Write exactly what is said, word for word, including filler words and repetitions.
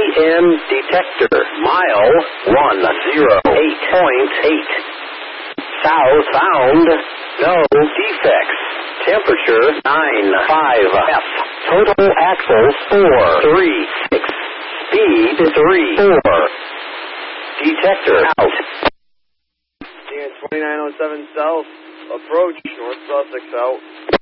M detector. Mile one oh eight point eight. South found. No defects. Temperature nine five F. Total axles four three six. Speed three four. Detector out. twenty-nine oh seven South. Approach North Sussex out.